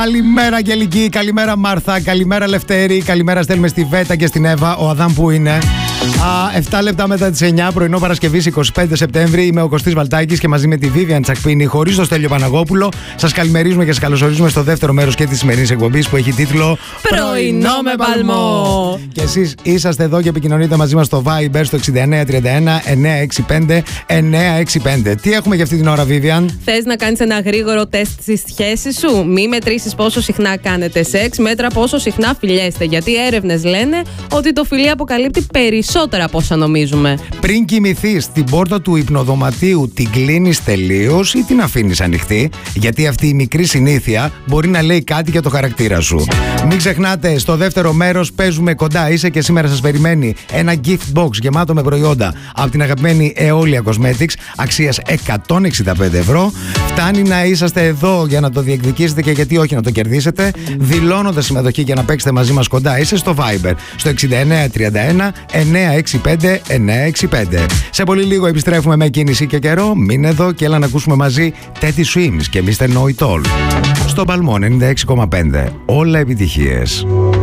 Καλημέρα Αγγελική, καλημέρα Μάρθα, καλημέρα Λευτέρη, καλημέρα στέλνουμε στη Βέτα και στην Εύα. Ο Αδάμ που είναι? 7 λεπτά μετά τις 9, πρωινό Παρασκευής 25 Σεπτέμβρη. Είμαι ο Κωστής Βαλτάκης και μαζί με τη Βίβιαν Τσακπίνη, χωρίς το Στέλιο Παναγόπουλο, σας καλημερίζουμε και σας καλωσορίζουμε στο δεύτερο μέρος και της σημερινής εκπομπής που έχει τίτλο Πρωινό με παλμό. Και εσείς είσαστε εδώ και επικοινωνείτε μαζί μας στο Viber στο 6931 965 965. Τι έχουμε για αυτή την ώρα, Βίβιαν? Θες να κάνεις ένα γρήγορο τεστ στη σχέση σου? Μη μετρήσεις πόσο συχνά κάνετε σεξ, μέτρα πόσο συχνά φιλιέστε. Γιατί έρευνες λένε ότι το φιλί αποκαλύπτει περισσότερα από όσα νομίζουμε. Πριν κοιμηθείς, την πόρτα του υπνοδωματίου την κλείνεις τελείως ή την αφήνεις ανοιχτή? Γιατί αυτή η μικρή συνήθεια μπορεί να λέει κάτι για το χαρακτήρα σου. Μην ξεχνάτε, στο δεύτερο μέρος παίζουμε Κοντά Είσαι και σήμερα σας περιμένει ένα gift box γεμάτο με προϊόντα από την αγαπημένη Eolia Cosmetics αξίας 165 ευρώ. Φτάνει να είσαστε εδώ για να το διεκδικήσετε και γιατί όχι να το κερδίσετε, δηλώνοντας συμμετοχή για να παίξετε μαζί μας Κοντά Είσαι στο Viber στο 6931 965 965. Σε πολύ λίγο επιστρέφουμε με κίνηση και καιρό. Μείνε εδώ και έλα να ακούσουμε μαζί Teddy Swims και Mr. Know It All. Στο Παλμό 96,5. Όλα επιτυχίες.